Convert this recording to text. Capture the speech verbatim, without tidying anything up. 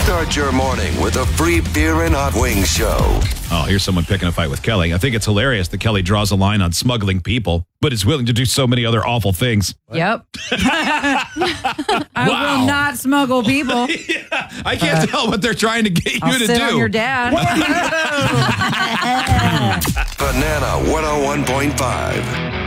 Start your morning with a free beer and hot wings show. Oh, here's someone picking a fight with Kelly. I think it's hilarious that Kelly draws a line on smuggling people, but is willing to do so many other awful things. Yep. I Wow. will not smuggle people. Yeah, I can't tell what they're trying to get you I'll to sit do. on your dad. Banana one oh one point five.